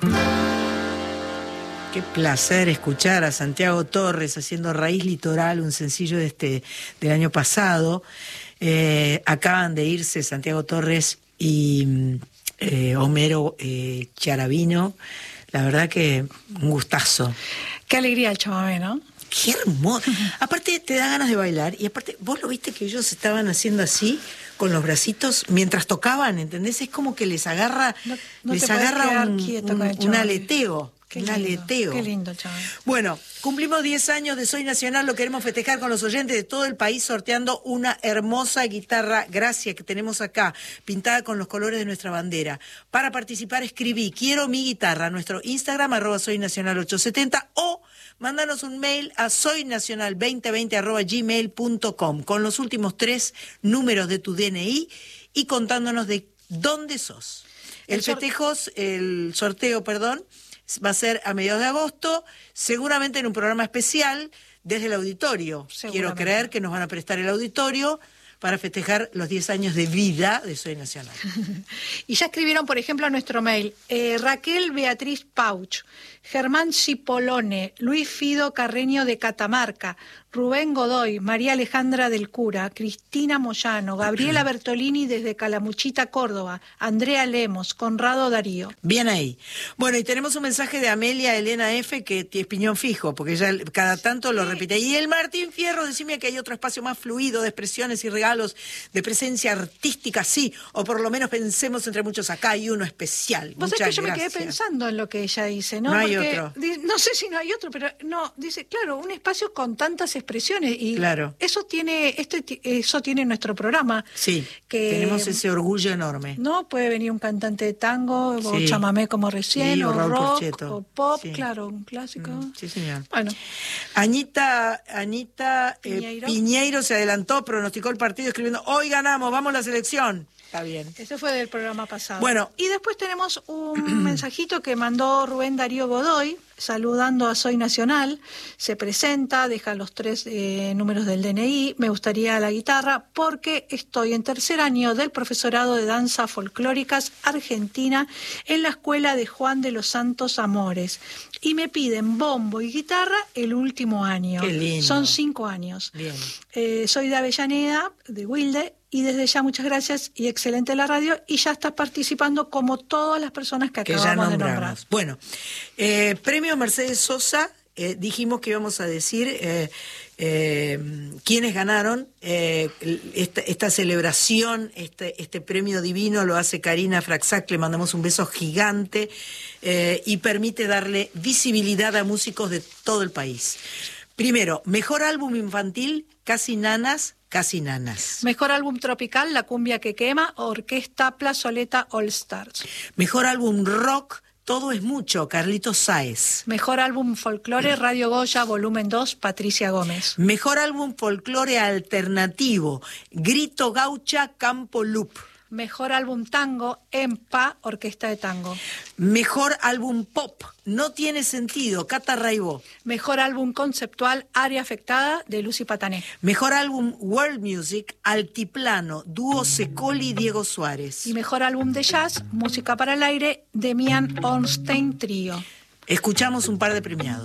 Qué placer escuchar a Santiago Torres haciendo Raíz Litoral, un sencillo del año pasado. Acaban de irse Santiago Torres y Homero Chiaravino. La verdad que un gustazo. Qué alegría el chamamé, ¿no? Qué hermoso. Aparte te da ganas de bailar y aparte vos lo viste que ellos estaban haciendo así con los bracitos mientras tocaban, ¿entendés? Es como que les agarra, un aleteo. Qué lindo, chaval. Bueno, cumplimos 10 años de Soy Nacional, lo queremos festejar con los oyentes de todo el país sorteando una hermosa guitarra Gracia que tenemos acá, pintada con los colores de nuestra bandera. Para participar escribí quiero mi guitarra a nuestro Instagram @soynacional870 o mándanos un mail a soynacional2020@gmail.com con los últimos 3 números de tu DNI y contándonos de dónde sos. El sorteo, va a ser a mediados de agosto, seguramente en un programa especial desde el auditorio. Quiero creer que nos van a prestar el auditorio para festejar los 10 años de vida de Soy Nacional. Y ya escribieron, por ejemplo, a nuestro mail, Raquel Beatriz Pauch, Germán Cipolone, Luis Fido Carreño de Catamarca, Rubén Godoy, María Alejandra del Cura, Cristina Moyano, Gabriela Bertolini desde Calamuchita, Córdoba, Andrea Lemos, Conrado Darío. Bien ahí. Bueno, y tenemos un mensaje de Amelia Elena F. que es piñón fijo, porque ella cada tanto lo repite. Y el Martín Fierro, decime que hay otro espacio más fluido de expresiones y regalos, de presencia artística, sí, o por lo menos pensemos entre muchos, acá hay uno especial. Vos sabés que yo me quedé pensando en lo que ella dice, ¿no? No hay otro. No sé si no hay otro, pero no, dice, claro, un espacio con tantas expresiones y claro. Eso tiene nuestro programa. Sí, que tenemos ese orgullo enorme. No puede venir un cantante de tango o sí. chamamé como recién, sí, o rock, Porchetto. o pop, sí. claro, un clásico. Sí, señor. Bueno. Anita Piñeiro se adelantó, pronosticó el partido escribiendo, hoy ganamos, vamos a la selección. Está bien. Ese fue del programa pasado. Bueno. Y después tenemos un mensajito que mandó Rubén Darío Godoy, saludando a Soy Nacional. Se presenta, deja los 3 números del DNI. Me gustaría la guitarra porque estoy en tercer año del profesorado de danza folclóricas argentina en la escuela de Juan de los Santos Amores. Y me piden bombo y guitarra el último año. Qué lindo. Son 5 años. Bien. Soy de Avellaneda, de Wilde. Y desde ya muchas gracias y excelente la radio. Y ya estás participando como todas las personas que acabamos de nombrar. Bueno, premio Mercedes Sosa, dijimos que íbamos a decir quiénes ganaron esta celebración, este premio divino lo hace Karina Fraxac, le mandamos un beso gigante y permite darle visibilidad a músicos de todo el país. Primero, mejor álbum infantil, Casi Nanas. Mejor álbum tropical, La cumbia que quema, Orquesta Plazoleta All Stars. Mejor álbum rock, Todo es mucho, Carlitos Sáez. Mejor álbum folclore, Radio Goya, volumen 2, Patricia Gómez. Mejor álbum folclore alternativo, Grito Gaucha, Campo Loop. Mejor álbum tango, EMPA, Orquesta de Tango. Mejor álbum pop, No tiene sentido, Cata Raibó. Mejor álbum conceptual, Área afectada, de Lucy Patané. Mejor álbum world music, Altiplano, dúo Secoli Diego Suárez. Y mejor álbum de jazz, Música para el aire, Demian Ornstein Trío. Escuchamos un par de premiados.